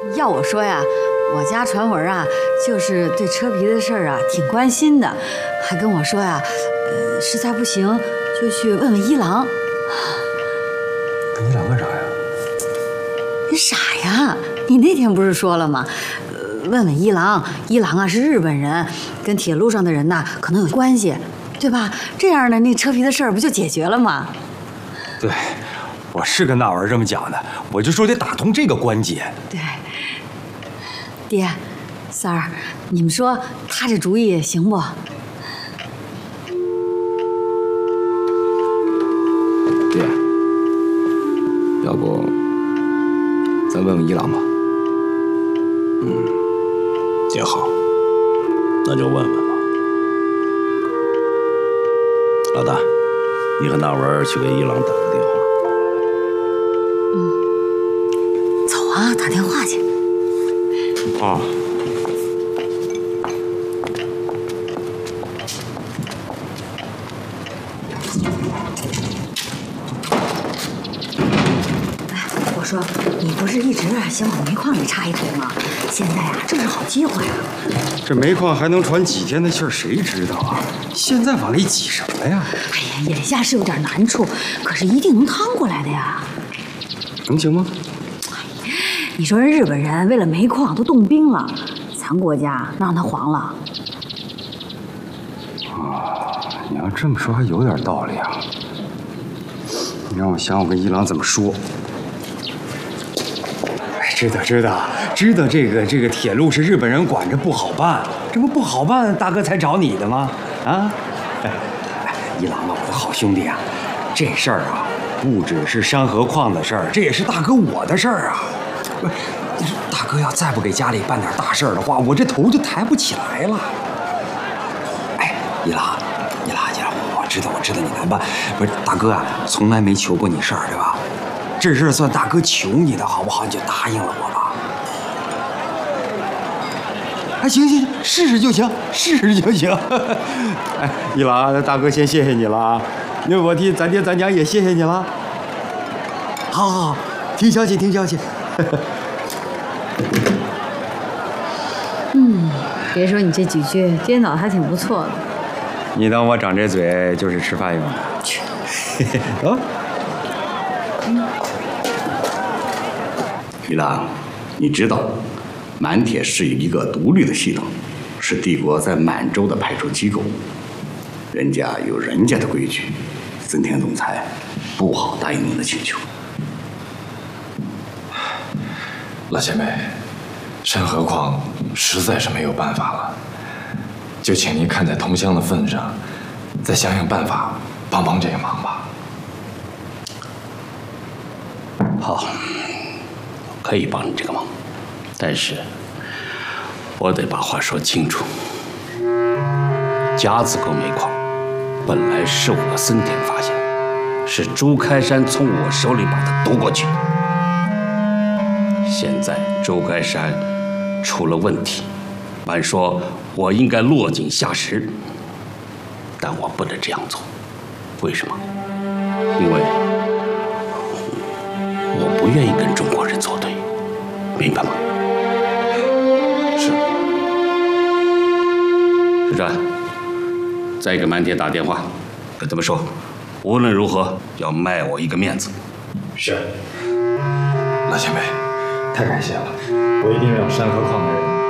要我说呀，我家传闻啊，就是对车皮的事儿啊挺关心的，还跟我说呀，实在不行就去问问一郎。 问一郎干啥呀？ 你傻呀？你那天不是说了吗？问问一郎，一郎啊是日本人，跟铁路上的人呐可能有关系，对吧？这样呢，那车皮的事儿不就解决了吗？ 对，我是跟大文这么讲的，我就说得打通这个关节。 对，爹，三儿，你们说他这主意行不？ 爹，要不咱问问一郎吧？ 也好，那就问问吧。老大，你和大文去给一郎打个电话。 走啊，打电话去。 啊。 我说，你不是一直想往煤矿里插一腿吗？现在啊，正是好机会啊！ 这煤矿还能传几天的气儿，谁知道啊？现在往里挤什么呀？ 哎呀，眼下是有点难处，可是一定能趟过来的呀！ 能行吗？ 你说人日本人为了煤矿都动兵了，咱国家能让他黄了？ 啊，你要这么说还有点道理啊。你让我想我跟一郎怎么说。知道这个铁路是日本人管着不好办，这不好办，大哥才找你的吗？啊，一郎啊，我的好兄弟啊，这事儿啊，不只是山河矿的事儿，这也是大哥我的事儿啊。不是，大哥要再不给家里办点大事儿的话，我这头就抬不起来了。哎，一郎，我知道你难办，不是大哥啊，从来没求过你事儿，对吧？这事算大哥求你的好不好？你就答应了我吧。哎，行，试试就行。哎，一郎，大哥先谢谢你了啊。那我替咱爹咱娘也谢谢你了。好，听消息。 别说你这几句颠倒还挺不错的。 你当我长这嘴就是吃饭用的？去，走。 一郎，你知道，满铁是一个独立的系统，是帝国在满洲的派出机构，人家有人家的规矩，森田总裁不好答应您的请求。 老前辈，山河矿实在是没有办法了，就请您看在同乡的份上，再想办法帮这个忙吧。 好，可以帮你这个忙，但是我得把话说清楚。甲子沟煤矿本来是我森田发现，是朱开山从我手里把它夺过去的。现在朱开山出了问题，按说我应该落井下石，但我不能这样做。为什么？因为我不愿意跟中国人作对，明白吗？ 是。 石川，再给满铁打电话，跟他们说，无论如何要卖我一个面子。 是。老前辈，太感谢了，我一定让山河矿的人